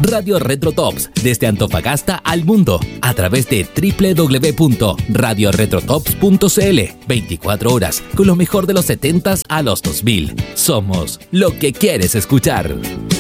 Radio Retro Tops, desde Antofagasta al mundo, a través de www.radioretrotops.cl. 24 horas, con lo mejor de los 70s a los 2000. Somos lo que quieres escuchar.